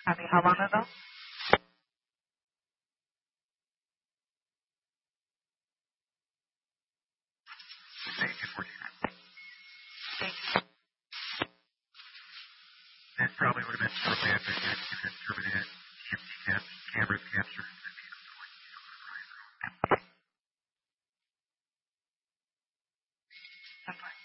Copy. How long ago? That probably would have been shortly after you had terminated cameras capture. That's fine.